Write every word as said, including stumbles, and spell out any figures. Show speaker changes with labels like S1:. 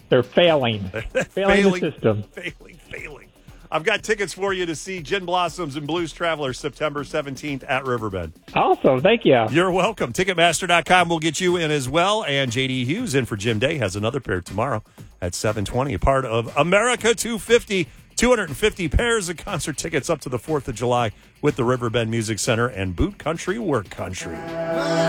S1: They're failing. failing,
S2: failing
S1: the system.
S2: Failing, failing. I've got tickets for you to see Gin Blossoms and Blues Traveler September seventeenth at Riverbend.
S1: Awesome. Thank you.
S2: You're welcome. Ticketmaster dot com will get you in as well. And J D Hughes in for Jim Day has another pair tomorrow at seven twenty, a part of America two fifty. two hundred fifty pairs of concert tickets up to the fourth of July with the Riverbend Music Center and Boot Country Work Country.